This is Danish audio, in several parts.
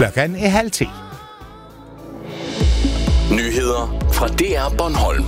Klokken er 9:30. Nyheder fra DR Bornholm.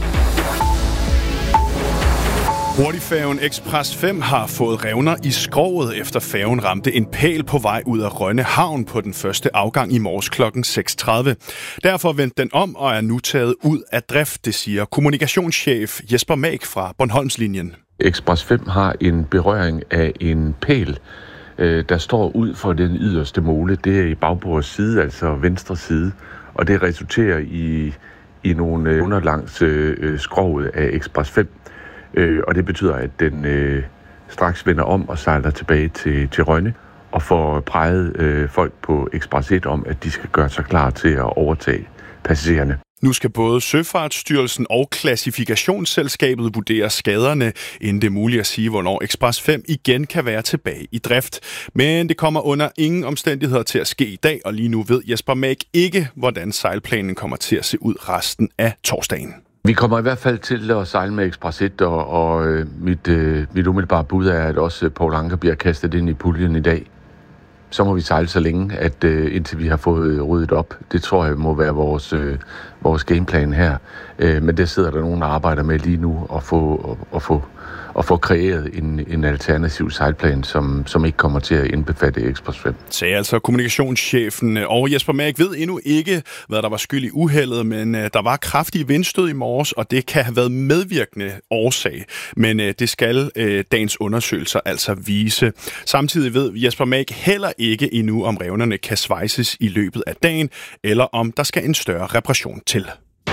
Hurtigfærgen Express 5 har fået revner i skroget, efter færgen ramte en pæl på vej ud af Rønne Havn på den første afgang i morges kl. 6:30. Derfor vendte den om og er nu taget ud af drift, det siger kommunikationschef Jesper Mag fra Bornholmslinjen. Express 5 har en berøring af en pæl, der står ud for den yderste mole. Det er i bagbordets side, altså venstre side, og det resulterer i nogle underlangs skroget af Express 5. Og det betyder, at den straks vender om og sejler tilbage til Rønne og får præget folk på Express 1 om, at de skal gøre sig klar til at overtage passagererne. Nu skal både Søfartsstyrelsen og Klassifikationsselskabet vurdere skaderne, inden det er muligt at sige, hvornår Express 5 igen kan være tilbage i drift. Men det kommer under ingen omstændigheder til at ske i dag, og lige nu ved Jesper Mag ikke, hvordan sejlplanen kommer til at se ud resten af torsdagen. Vi kommer i hvert fald til at sejle med Express 1, og mit umiddelbare bud er, at også Poul Anker bliver kastet ind i puljen i dag. Så må vi sejle så længe, at indtil vi har fået ryddet op. Det tror jeg må være vores gameplan her. Men det sidder der nogen, der arbejder med lige nu, at få kreeret en alternativ sejlplan, som ikke kommer til at indbefatte Express 5. Sagde altså kommunikationschefen, og Jesper Mag ved endnu ikke, hvad der var skyld i uheldet, men der var kraftige vindstød i morges, og det kan have været medvirkende årsag. Men det skal dagens undersøgelser altså vise. Samtidig ved Jesper Mag heller ikke endnu, om revnerne kan svejses i løbet af dagen, eller om der skal en større reparation til.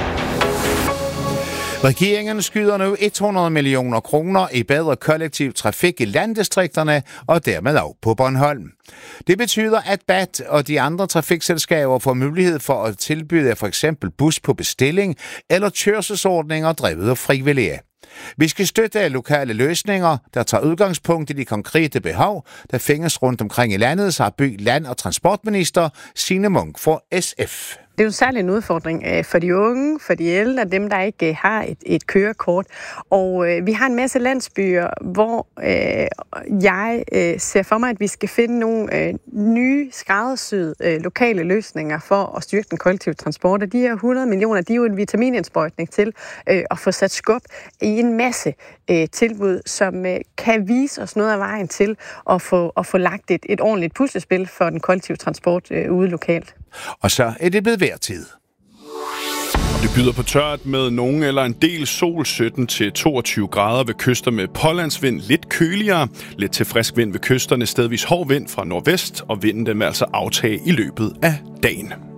Regeringen skyder nu 100 millioner kroner i bedre kollektiv trafik i landdistrikterne og dermed også på Bornholm. Det betyder, at BAT og de andre trafikselskaber får mulighed for at tilbyde for eksempel bus på bestilling eller kørselsordninger drevet af frivillige. Vi skal støtte lokale løsninger, der tager udgangspunkt i de konkrete behov, der findes rundt omkring i landet, så har by-, land- og transportminister Signe Munk for SF. Det er jo særlig en udfordring for de unge, for de ældre, dem der ikke har et kørekort. Og vi har en masse landsbyer, hvor jeg ser for mig, at vi skal finde nogle nye skræddersyede lokale løsninger for at styrke den kollektive transport. Og de her 100 millioner, de er jo en vitaminindsprøjtning til at få sat skub i en masse tilbud, som kan vise os noget af vejen til at få lagt et ordentligt puslespil for den kollektive transport ude lokalt. Og så er det blevet vejrtid. Det byder på tørt med nogen eller en del sol, 17-22 grader ved kyster med pålandsvind, lidt køligere, lidt til frisk vind ved kysterne, stedvis hård vind fra nordvest, og vinden den vil altså aftage i løbet af dagen.